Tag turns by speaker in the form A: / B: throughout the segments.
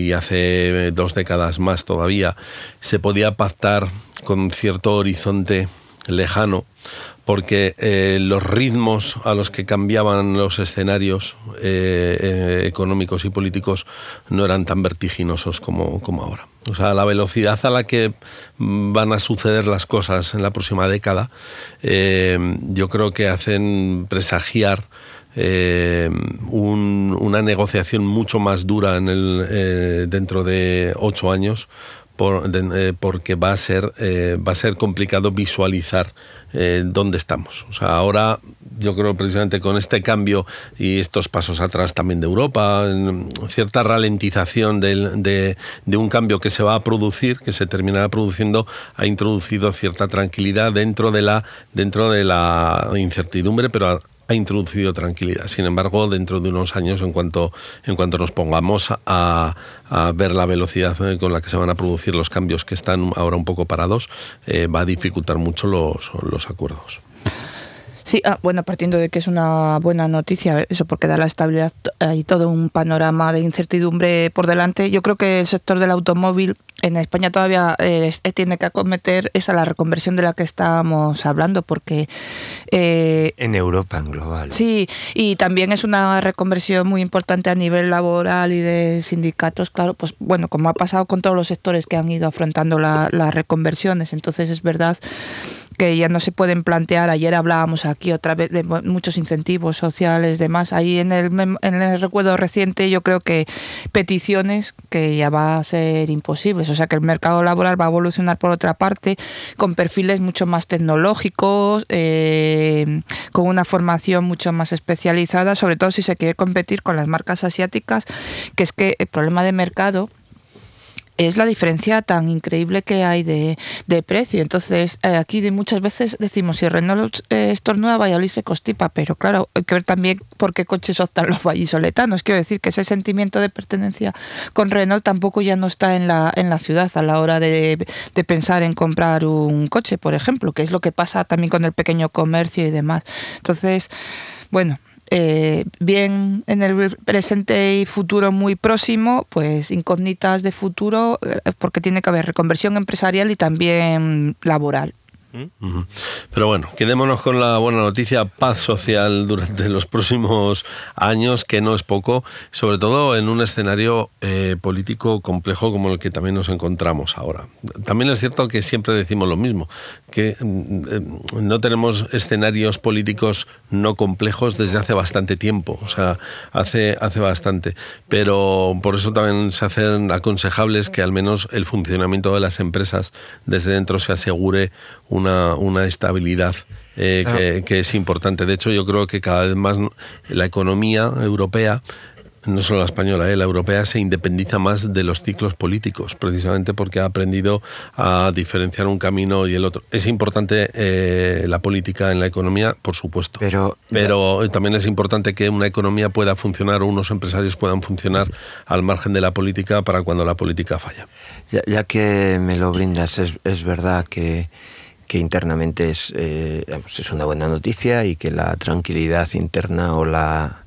A: y hace 2 décadas más todavía, se podía pactar con cierto horizonte lejano, porque los ritmos a los que cambiaban los escenarios económicos y políticos no eran tan vertiginosos como ahora. O sea, la velocidad a la que van a suceder las cosas en la próxima década, yo creo que hacen presagiar una negociación mucho más dura dentro de 8 años, porque va a ser complicado visualizar dónde estamos. O sea, ahora yo creo precisamente con este cambio y estos pasos atrás también de Europa, cierta ralentización de un cambio que se va a producir, que se terminará produciendo, ha introducido cierta tranquilidad dentro de la incertidumbre, pero ha introducido tranquilidad. Sin embargo, dentro de unos años, en cuanto nos pongamos a ver la velocidad con la que se van a producir los cambios que están ahora un poco parados, va a dificultar mucho los acuerdos.
B: Sí, bueno, partiendo de que es una buena noticia, eso porque da la estabilidad y todo un panorama de incertidumbre por delante, yo creo que el sector del automóvil en España todavía tiene que acometer la reconversión de la que estábamos hablando, porque...
C: en Europa, en global.
B: Sí, y también es una reconversión muy importante a nivel laboral y de sindicatos, claro, pues bueno, como ha pasado con todos los sectores que han ido afrontando las reconversiones. Entonces es verdad que ya no se pueden plantear, ayer hablábamos aquí otra vez de muchos incentivos sociales, demás, ahí en el recuerdo reciente yo creo que peticiones que ya va a ser imposibles, o sea que el mercado laboral va a evolucionar por otra parte, con perfiles mucho más tecnológicos, con una formación mucho más especializada, sobre todo si se quiere competir con las marcas asiáticas, que es que el problema de mercado es la diferencia tan increíble que hay de precio. Entonces, aquí muchas veces decimos, si Renault estornuda, Valladolid se constipa, pero claro, hay que ver también por qué coches optan los vallisoletanos. Quiero decir que ese sentimiento de pertenencia con Renault tampoco ya no está en la ciudad a la hora de pensar en comprar un coche, por ejemplo, que es lo que pasa también con el pequeño comercio y demás. Entonces, bueno... bien en el presente y futuro muy próximo, pues incógnitas de futuro, porque tiene que haber reconversión empresarial y también laboral.
A: Pero bueno, quedémonos con la buena noticia: paz social durante los próximos años, que no es poco, sobre todo en un escenario político complejo como el que también nos encontramos ahora. También es cierto que siempre decimos lo mismo, que no tenemos escenarios políticos no complejos desde hace bastante tiempo, o sea, hace bastante, pero por eso también se hacen aconsejables que al menos el funcionamiento de las empresas desde dentro se asegure una estabilidad que es importante. De hecho, yo creo que cada vez más la economía europea, no solo la española, la europea, se independiza más de los ciclos políticos, precisamente porque ha aprendido a diferenciar un camino y el otro. Es importante la política en la economía, por supuesto, pero también es importante que una economía pueda funcionar, o unos empresarios puedan funcionar al margen de la política para cuando la política falla.
C: Ya que me lo brindas, es verdad que internamente es una buena noticia, y que la tranquilidad interna o la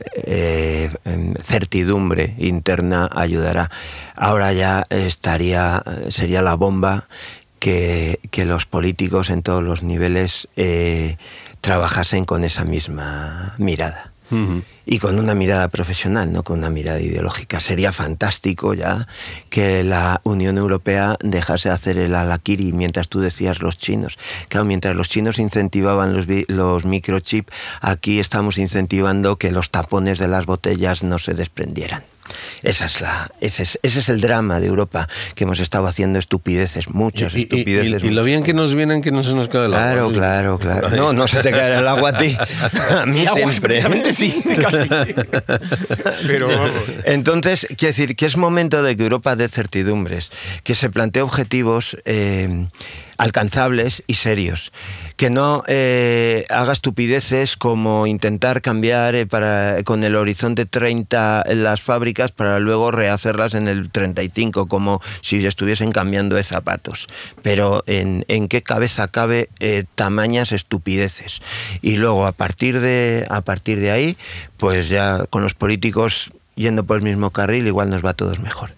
C: certidumbre interna ayudará. Ahora ya sería la bomba que los políticos en todos los niveles trabajasen con esa misma mirada. Uh-huh. Y con una mirada profesional, no con una mirada ideológica. Sería fantástico ya que la Unión Europea dejase de hacer el harakiri, mientras tú decías los chinos. Claro, mientras los chinos incentivaban los microchips, aquí estamos incentivando que los tapones de las botellas no se desprendieran. Ese es el drama de Europa, que hemos estado haciendo muchas estupideces.
A: Y lo bien que nos vienen, que no se nos cae el agua.
C: Claro. No se te cae el agua a ti. A mí siempre.
D: Sí, casi. Pero vamos.
C: Entonces, quiero decir que es momento de que Europa dé certidumbres, que se plantee objetivos alcanzables y serios, que no haga estupideces como intentar cambiar con el horizonte 30 las fábricas para luego rehacerlas en el 35, como si estuviesen cambiando de zapatos. Pero ¿en qué cabeza cabe tamañas estupideces? Y luego a partir de ahí, pues ya con los políticos yendo por el mismo carril, igual nos va a todos mejor.